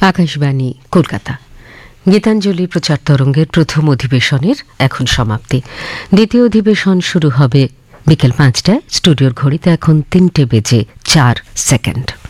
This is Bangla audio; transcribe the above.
আকাশবাণী কলকাতা। গীতাঞ্জলি প্রচার তরঙ্গের প্রথম অধিবেশনের এখন সমাপ্তি। দ্বিতীয় অধিবেশন শুরু হবে বিকেল 5টায়। স্টুডিওর ঘড়িতে এখন 3টে বেজে 4 সেকেন্ড।